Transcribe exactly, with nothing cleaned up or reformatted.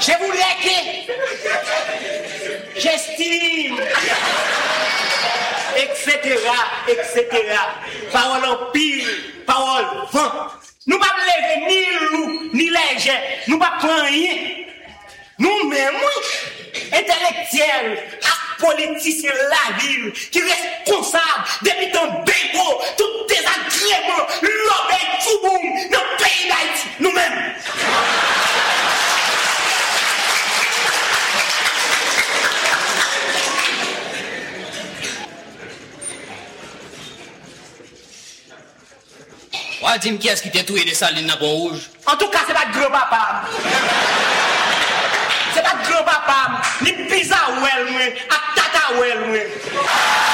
Je voulais que j'estime, et cetera, et cetera. Parole en pile, parole vent. Nous ne pouvons pas lever ni loup, ni léger. Nous ne pouvons pas rien. Nous-mêmes, intellectuels, politiciens de la ville, qui responsables depuis ton bégo, tout désagrément, l'obé, tout boum, dans le pays d'Haïti, nous-mêmes. Ouais, dis-moi qui est-ce qui t'a tué des salines dans Pont Rouge? En tout cas, c'est pas de gros papa. C'est pas de gros papa, ni pizza ou elle, à tata ou elle.